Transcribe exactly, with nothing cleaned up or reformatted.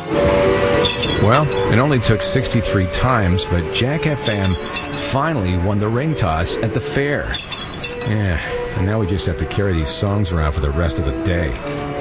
Well, it only took sixty-three times, but Jack F M finally won the ring toss at the fair. Yeah, and now we just have to carry these songs around for the rest of the day.